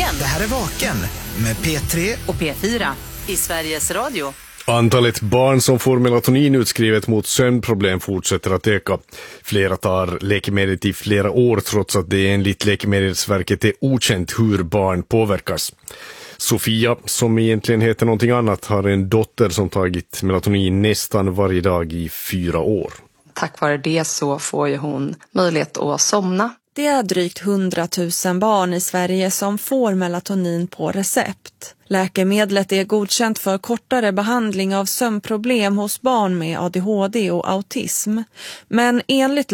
Vaken. Det här är Vaken med P3 och P4 i Sveriges Radio. Antalet barn som får melatonin utskrivet mot sömnproblem fortsätter att öka. Flera tar läkemedlet i flera år trots att det enligt Läkemedelsverket är okänt hur barn påverkas. Sofia, som egentligen heter någonting annat, har en dotter som tagit melatonin nästan varje dag i 4 år. Tack vare det så får ju hon möjlighet att somna. Det är drygt 100 000 barn i Sverige som får melatonin på recept. Läkemedlet är godkänt för kortare behandling av sömnproblem hos barn med ADHD och autism. Men enligt